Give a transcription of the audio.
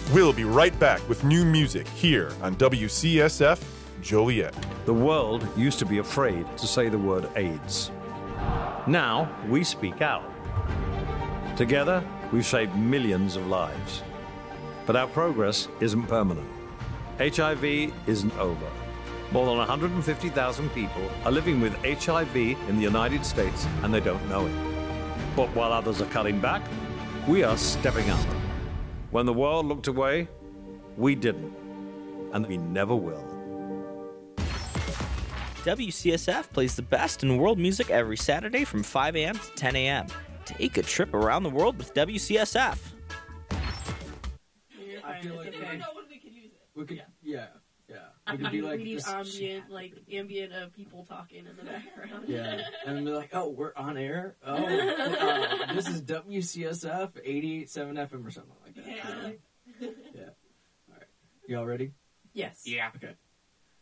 We'll be right back with new music here on WCSF Joliet. The world used to be afraid to say the word AIDS. Now we speak out. Together, we've saved millions of lives. But our progress isn't permanent. HIV isn't over. More than 150,000 people are living with HIV in the United States, and they don't know it. But while others are cutting back, we are stepping up. When the world looked away, we didn't. And we never will. WCSF plays the best in world music every Saturday from 5 a.m. to 10 a.m. Take a trip around the world with WCSF. I feel like we could, yeah. We could do like we need this ambient people talking in the background. Yeah, and be like, oh, we're on air. Oh, this is WCSF 88.7 FM or something like that. Yeah. All right. Y'all ready? Yes. Yeah. Okay.